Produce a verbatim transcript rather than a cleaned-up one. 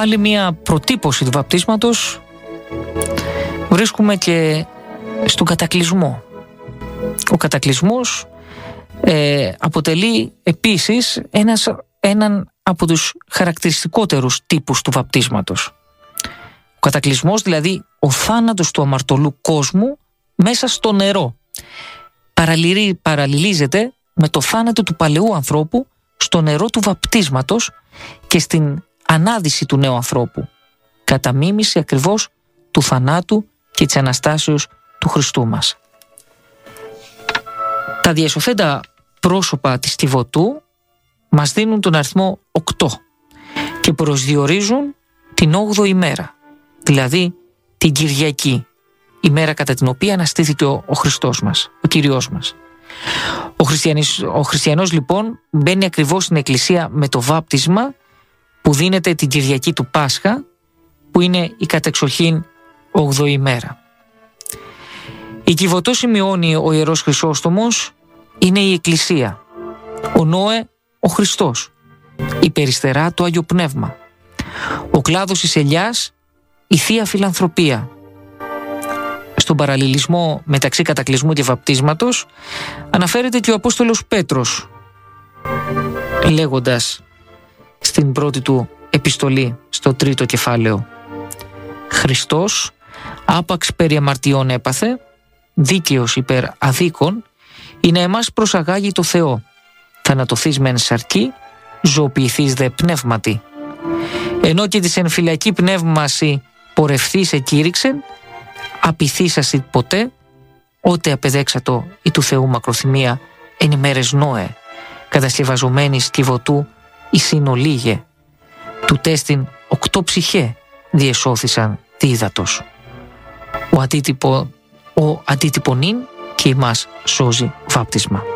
Άλλη μια προτύπωση του βαπτίσματος βρίσκουμε και στον κατακλυσμό. Ο κατακλυσμός ε, αποτελεί επίσης ένας, έναν από τους χαρακτηριστικότερους τύπους του βαπτίσματος. Ο κατακλυσμός, δηλαδή ο θάνατος του αμαρτωλού κόσμου μέσα στο νερό, παραλληλίζεται με το θάνατο του παλαιού ανθρώπου στο νερό του βαπτίσματος και στην ανάδυση του νέου ανθρώπου, κατά μίμηση ακριβώς του θανάτου και της Αναστάσεως του Χριστού μας. Τα διασωθέντα πρόσωπα της Κιβωτού μας δίνουν τον αριθμό οκτώ και προσδιορίζουν την όγδοη ημέρα, δηλαδή την Κυριακή, ημέρα κατά την οποία αναστήθηκε ο, ο Χριστός μας, ο Κύριος μας. Ο, χριστιανός, ο χριστιανός λοιπόν μπαίνει ακριβώς στην εκκλησία με το βάπτισμα που δίνεται την Κυριακή του Πάσχα, που είναι η κατεξοχήν όγδοη ημέρα. Η Κιβωτό, σημειώνει ο Ιερός Χρυσόστομος, είναι η Εκκλησία, ο Νόε ο Χριστός, η Περιστερά το Άγιο Πνεύμα, ο κλάδος της ελιάς η Θεία Φιλανθρωπία. Στον παραλληλισμό μεταξύ κατακλυσμού και βαπτίσματος αναφέρεται και ο Απόστολος Πέτρος, λέγοντας στην πρώτη του επιστολή στο τρίτο κεφάλαιο: Χριστός άπαξ περί αμαρτιών έπαθε, δίκαιος υπέρ αδίκων, ή να εμάς προσαγάγει το Θεό. Θανατωθείς μεν σαρκή, ζωοποιηθείς δε πνεύματι. Ενώ και της εν φυλακή πνεύμαση πορευθείς εκήρυξεν, απειθήσασι ποτέ, ότε απεδέξατο η του Θεού μακροθυμία εν ημέρες Νόε, κατασκευαζομένης Κιβωτού η συνολίγε. Του τέστην οκτώ ψυχέ διεσώθησαν δίδατος. Ο αντίτυπο, ο αντίτυπον ειν και ημάς σώζει βάπτισμα.